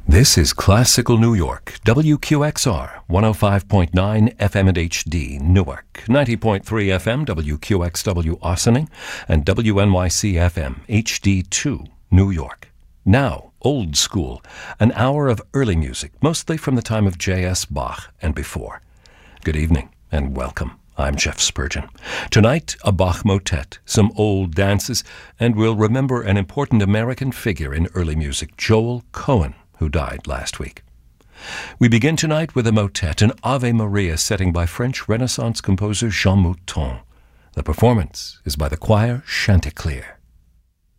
This is Classical New York, WQXR, 105.9 FM and HD, Newark, 90.3 FM, WQXW, Ossining, and WNYC FM, HD2, New York. Now, old school, an hour of early music, mostly from the time of J.S. Bach and before. Good evening, and welcome. I'm Jeff Spurgeon. Tonight, a Bach motet, some old dances, and we'll remember an important American figure in early music, Joel Cohen, who died last week. We begin tonight with a motet, an Ave Maria setting by French Renaissance composer Jean Mouton. The performance is by the choir Chanticleer.